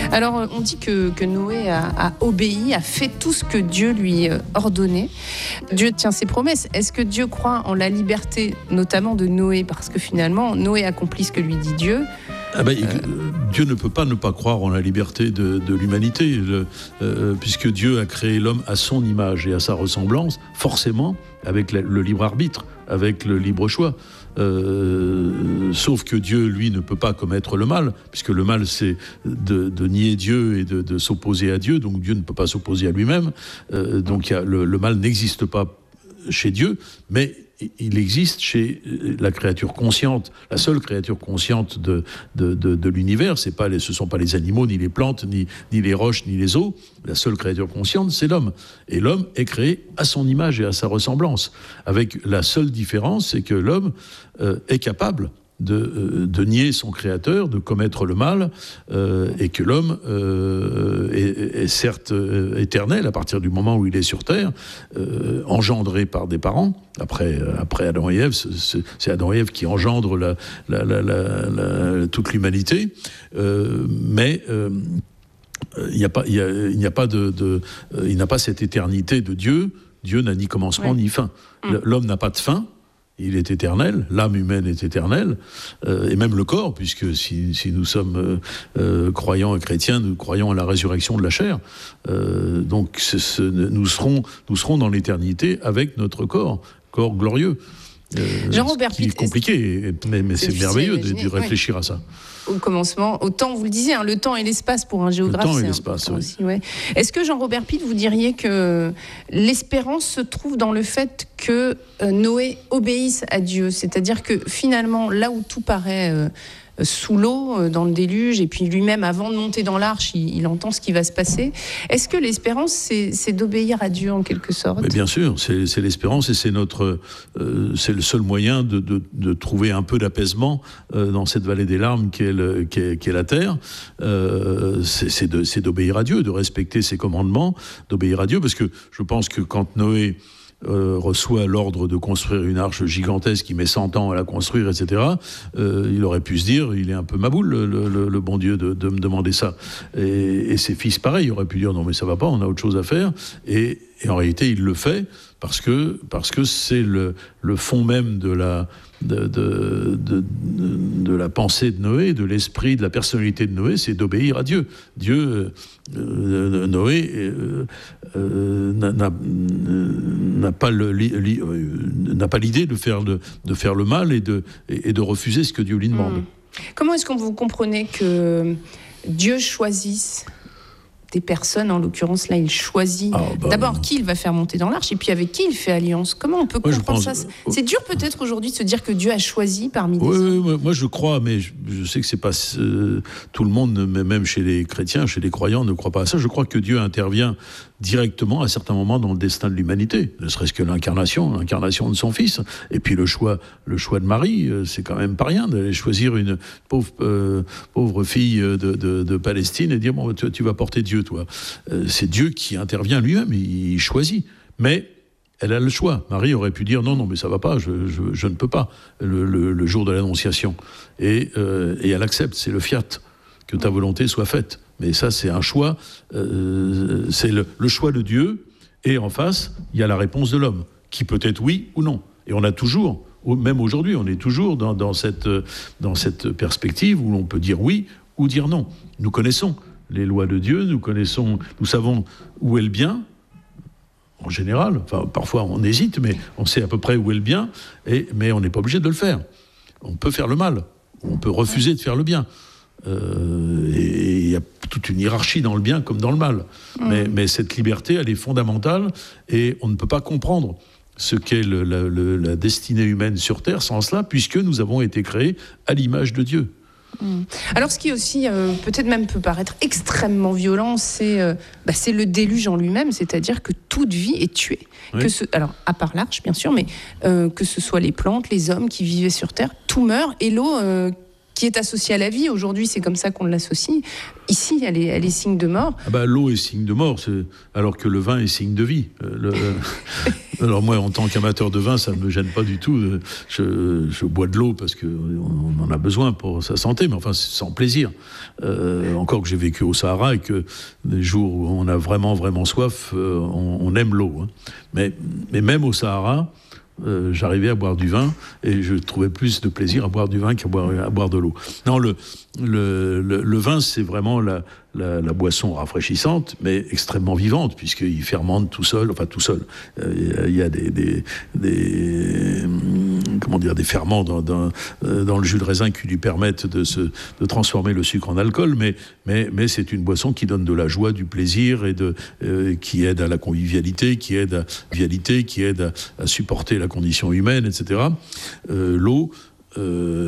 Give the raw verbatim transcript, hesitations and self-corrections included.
Alors, on dit que, que Noé a, a obéi, a fait tout ce que Dieu lui ordonnait. Dieu tient ses promesses. Est-ce que Dieu croit en la liberté, notamment de Noé? Parce que finalement, Noé accomplit ce que lui dit Dieu. Ah ben, euh... Dieu ne peut pas ne pas croire en la liberté de, de l'humanité, le, euh, puisque Dieu a créé l'homme à son image et à sa ressemblance, forcément avec la, le libre arbitre, avec le libre choix. Euh, sauf que Dieu, lui, ne peut pas commettre le mal, puisque le mal, c'est de, de nier Dieu et de, de s'opposer à Dieu, donc Dieu ne peut pas s'opposer à lui-même. Euh, donc y a, le, le mal n'existe pas chez Dieu, mais il existe chez la créature consciente, la seule créature consciente de, de, de, de l'univers. C'est pas les, ce ne sont pas les animaux, ni les plantes, ni, ni les roches, ni les eaux. La seule créature consciente, c'est l'homme. Et l'homme est créé à son image et à sa ressemblance. Avec la seule différence, c'est que l'homme euh, est capable de, euh, de nier son créateur, de commettre le mal, euh, et que l'homme euh, est, est certes euh, éternel à partir du moment où il est sur Terre, euh, engendré par des parents. Après, après Adam et Ève, c'est, c'est Adam et Ève qui engendrent la, la, la, la, la, toute l'humanité, euh, mais euh, il n'y a pas, il y a, il n'y a pas de, de euh, il n'a pas cette éternité de Dieu. Dieu n'a ni commencement oui. ni fin. Mmh. L'homme n'a pas de fin. Il est éternel, l'âme humaine est éternelle, euh, et même le corps, puisque si, si nous sommes euh, euh, croyants et chrétiens, nous croyons à la résurrection de la chair. Euh, donc c'est, c'est, nous, serons, nous serons dans l'éternité avec notre corps, corps glorieux. Euh, Jean-Robert Pitt, c'est compliqué, mais, mais c'est, c'est merveilleux de, de réfléchir oui. à ça. Au commencement, au temps, vous le disiez, hein, le temps et l'espace pour un géographe. Le temps c'est et l'espace, oui. Aussi, ouais. Est-ce que Jean-Robert Pitt, vous diriez que l'espérance se trouve dans le fait que euh, Noé obéisse à Dieu? C'est-à-dire que finalement, là où tout paraît euh, sous l'eau, euh, dans le déluge, et puis lui-même, avant de monter dans l'arche, il, il entend ce qui va se passer. Est-ce que l'espérance, c'est, c'est d'obéir à Dieu en quelque sorte? Mais bien sûr, c'est, c'est l'espérance et c'est notre, euh, c'est le seul moyen de, de, de trouver un peu d'apaisement euh, dans cette vallée des larmes qu'est, le, qu'est, qu'est la terre. Euh, c'est, c'est, de, c'est d'obéir à Dieu, de respecter ses commandements, d'obéir à Dieu, parce que je pense que quand Noé Euh, reçoit l'ordre de construire une arche gigantesque qui met cent ans à la construire, et cetera, euh, il aurait pu se dire, il est un peu maboule, le, le, le bon Dieu, de, de me demander ça. Et, et ses fils, pareil, il aurait pu dire, non mais ça va pas, on a autre chose à faire. Et, et en réalité, il le fait parce que, parce que c'est le, le fond même de la, de, de, de, de la pensée de Noé, de l'esprit, de la personnalité de Noé, c'est d'obéir à Dieu. Dieu, euh, Noé, euh, euh, n'a, n'a, n'a, pas le, li, li, euh, n'a pas l'idée de faire, de, de faire le mal et de, et de refuser ce que Dieu lui demande. Mmh. Comment est-ce que vous comprenez que Dieu choisisse des personnes, en l'occurrence là, il choisit ah bah, d'abord qui il va faire monter dans l'arche et puis avec qui il fait alliance. Comment on peut comprendre pense, ça euh, C'est dur peut-être aujourd'hui de se dire que Dieu a choisi parmi des oui, hommes. Oui, moi je crois, mais je, je sais que c'est pas euh, tout le monde, même chez les chrétiens, chez les croyants, ne croit pas à ça. Je crois que Dieu intervient directement à certains moments dans le destin de l'humanité, ne serait-ce que l'incarnation, l'incarnation de son Fils, et puis le choix, le choix de Marie, c'est quand même pas rien d'aller choisir une pauvre, euh, pauvre fille de, de, de Palestine et dire bon, tu, tu vas porter Dieu, toi. Euh, c'est Dieu qui intervient lui-même, il, il choisit, mais elle a le choix. Marie aurait pu dire non, non, mais ça va pas, je, je, je ne peux pas, le, le, le jour de l'Annonciation, et, euh, et elle accepte, c'est le fiat, que ta volonté soit faite. Mais ça, c'est un choix, euh, c'est le, le choix de Dieu, et en face, il y a la réponse de l'homme, qui peut être oui ou non. Et on a toujours, même aujourd'hui, on est toujours dans, dans, cette, dans cette perspective où l'on peut dire oui ou dire non. Nous connaissons les lois de Dieu, nous connaissons, nous savons où est le bien, en général. Enfin, parfois on hésite, mais on sait à peu près où est le bien, et, mais on n'est pas obligé de le faire. On peut faire le mal, on peut refuser de faire le bien. Euh, et il y a toute une hiérarchie dans le bien comme dans le mal. Mmh. Mais, mais cette liberté, elle est fondamentale et on ne peut pas comprendre ce qu'est le, la, le, la destinée humaine sur Terre sans cela, puisque nous avons été créés à l'image de Dieu. Mmh. Alors ce qui aussi euh, peut-être même peut paraître extrêmement violent, c'est, euh, bah, c'est le déluge en lui-même, c'est-à-dire que toute vie est tuée. Oui. Que ce, alors à part l'arche bien sûr, mais euh, que ce soit les plantes, les hommes qui vivaient sur Terre, tout meurt et l'eau... Euh, qui est associée à la vie. Aujourd'hui, c'est comme ça qu'on l'associe. Ici, elle est, elle est signe de mort. Ah bah, l'eau est signe de mort, c'est... alors que le vin est signe de vie. Le... Alors moi, en tant qu'amateur de vin, ça ne me gêne pas du tout. Je, je bois de l'eau parce qu'on en a besoin pour sa santé, mais enfin, c'est sans plaisir. Euh, encore que j'ai vécu au Sahara et que des jours où on a vraiment, vraiment soif, euh, on, on aime l'eau. Hein. Mais, mais même au Sahara, Euh, j'arrivais à boire du vin et je trouvais plus de plaisir à boire du vin qu'à boire, à boire de l'eau. Non, le, le, le, le vin, c'est vraiment la, la, la boisson rafraîchissante, mais extrêmement vivante, puisqu'il fermente tout seul, enfin tout seul. Euh, il y a des, des, des, comment dire, des ferments dans, dans, dans le jus de raisin qui lui permettent de, se, de transformer le sucre en alcool, mais, mais, mais c'est une boisson qui donne de la joie, du plaisir, et de, euh, qui aide à la convivialité, qui aide à la vitalité, qui aide à, à supporter la condition humaine, et cetera. Euh, l'eau, euh,